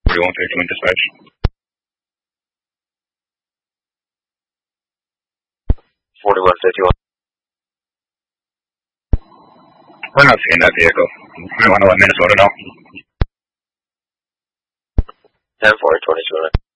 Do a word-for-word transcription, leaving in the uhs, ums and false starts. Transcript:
forty-one fifty-one dispatch. forty-one fifty-one. We're not seeing that vehicle. We want to let Minnesota know. ten four twenty-two.